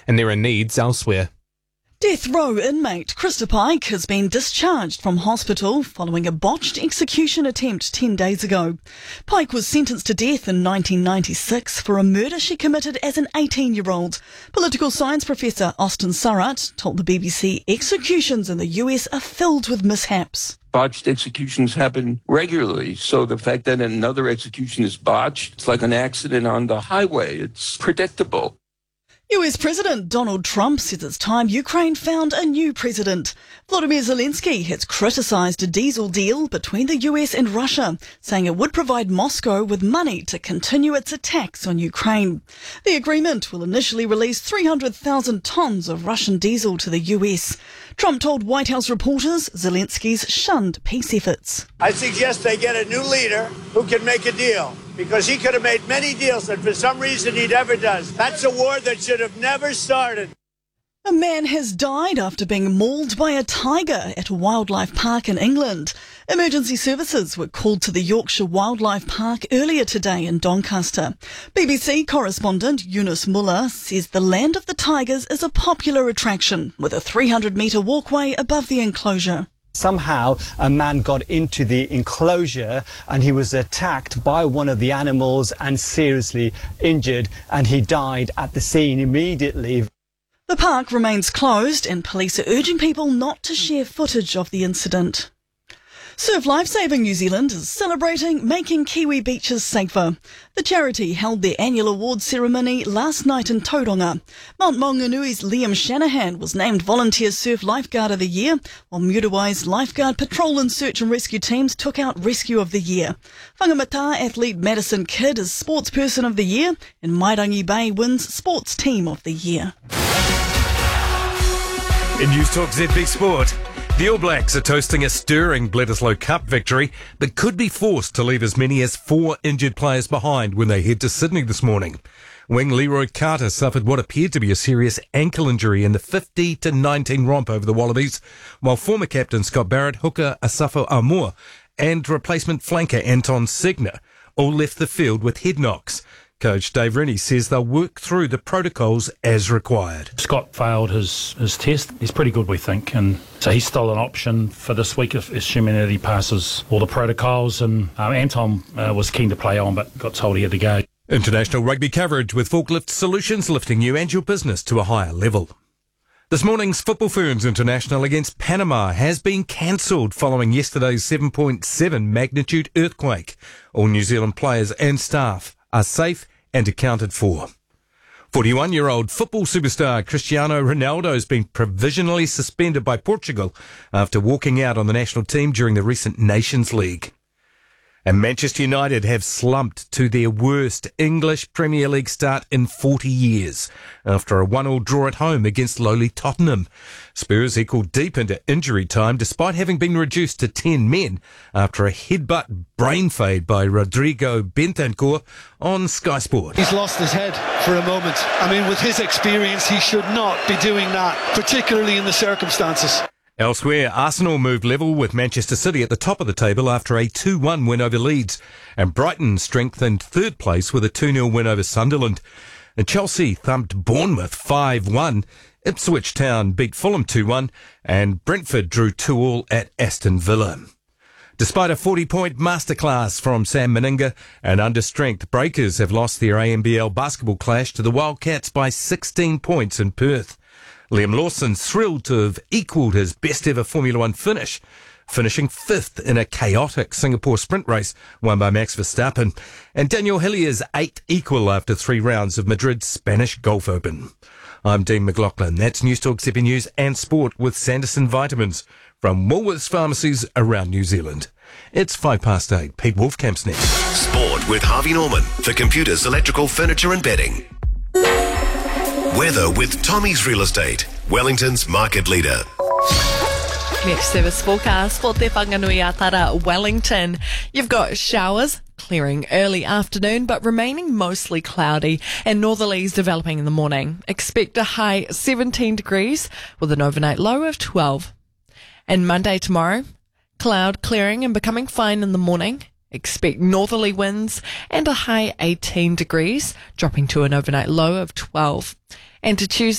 and there are needs elsewhere. Death row inmate Krista Pike has been discharged from hospital following a botched execution attempt 10 days ago. Pike was sentenced to death in 1996 for a murder she committed as an 18-year-old. Political science professor Austin Surratt told the BBC executions in the US are filled with mishaps. Botched executions happen regularly, so the fact that another execution is botched, it's like an accident on the highway. It's predictable. US President Donald Trump says it's time Ukraine found a new president. Volodymyr Zelensky has criticised a diesel deal between the US and Russia, saying it would provide Moscow with money to continue its attacks on Ukraine. The agreement will initially release 300,000 tonnes of Russian diesel to the US. Trump told White House reporters Zelensky's shunned peace efforts. I suggest they get a new leader who can make a deal, because he could have made many deals that for some reason he never does. That's a war that should have never started. A man has died after being mauled by a tiger at a wildlife park in England. Emergency services were called to the Yorkshire Wildlife Park earlier today in Doncaster. BBC correspondent Yunus Muller says the Land of the Tigers is a popular attraction with a 300-metre walkway above the enclosure. Somehow a man got into the enclosure and he was attacked by one of the animals and seriously injured, and he died at the scene immediately. The park remains closed and police are urging people not to share footage of the incident. Surf Lifesaving New Zealand is celebrating making Kiwi beaches safer. The charity held their annual awards ceremony last night in Tauranga. Mount Maunganui's Liam Shanahan was named Volunteer Surf Lifeguard of the Year, while Muriwai's Lifeguard Patrol and Search and Rescue teams took out Rescue of the Year. Whangamata athlete Madison Kidd is Sportsperson of the Year, and Mairangi Bay wins Sports Team of the Year. In News Talk ZB Sport, the All Blacks are toasting a stirring Bledisloe Cup victory, but could be forced to leave as many as 4 injured players behind when they head to Sydney this morning. Wing Leroy Carter suffered what appeared to be a serious ankle injury in the 50-19 romp over the Wallabies, while former captain Scott Barrett, hooker Asafo Aumua, and replacement flanker Anton Segner all left the field with head knocks. Coach Dave Rennie says they'll work through the protocols as required. Scott failed his test. He's pretty good, we think, and so he's still an option for this week, assuming that he passes all the protocols. And Anton was keen to play on, but got told he had to go. International rugby coverage with Forklift Solutions, lifting you and your business to a higher level. This morning's Football Ferns International against Panama has been cancelled following yesterday's 7.7 magnitude earthquake. All New Zealand players and staff are safe and accounted for. 41-year-old football superstar Cristiano Ronaldo has been provisionally suspended by Portugal after walking out on the national team during the recent Nations League. And Manchester United have slumped to their worst English Premier League start in 40 years after a 1-1 draw at home against lowly Tottenham. Spurs equalled deep into injury time despite having been reduced to 10 men after a headbutt brain fade by Rodrigo Bentancur on Sky Sport. He's lost his head for a moment. I mean, with his experience, he should not be doing that, particularly in the circumstances. Elsewhere, Arsenal moved level with Manchester City at the top of the table after a 2-1 win over Leeds, and Brighton strengthened third place with a 2-0 win over Sunderland. And Chelsea thumped Bournemouth 5-1, Ipswich Town beat Fulham 2-1, and Brentford drew 2-2 at Aston Villa. Despite a 40-point masterclass from Sam Meninga, and under strength, Breakers have lost their ANBL basketball clash to the Wildcats by 16 points in Perth. Liam Lawson's thrilled to have equalled his best-ever Formula One finish, finishing 5th in a chaotic Singapore sprint race won by Max Verstappen. And Daniel Hillier's 8th equal after 3 rounds of Madrid's Spanish Golf Open. I'm Dean McLaughlin. That's News Talk 7 News and Sport with Sanderson Vitamins from Woolworths pharmacies around New Zealand. It's 8:05. Pete Wolfcamp's next. Sport with Harvey Norman for computers, electrical, furniture and bedding. Weather with Tommy's Real Estate, Wellington's market leader. Next service forecast for Te Whanganui-a-Tara, Wellington. You've got showers clearing early afternoon, but remaining mostly cloudy, and northerlies developing in the morning. Expect a high 17 degrees with an overnight low of 12. And Monday tomorrow, cloud clearing and becoming fine in the morning. Expect northerly winds and a high 18 degrees, dropping to an overnight low of 12. And to Tuesday,